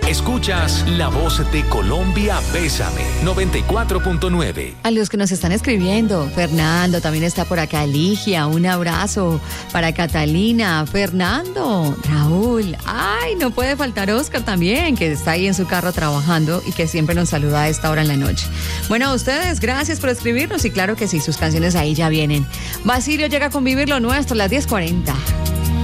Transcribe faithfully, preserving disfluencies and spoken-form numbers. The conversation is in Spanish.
Escuchas La Voz de Colombia, Bésame, noventa y cuatro punto nueve. A los que nos están escribiendo, Fernando, también está por acá Eligia, un abrazo para Catalina, Fernando, Raúl, ay, no puede faltar Oscar también, que está ahí en su carro trabajando y que siempre nos saluda a esta hora en la noche. Bueno, a ustedes, gracias por escribirnos y claro que sí, sus canciones ahí ya vienen. Basilio llega con Vivir lo Nuestro a las diez cuarenta.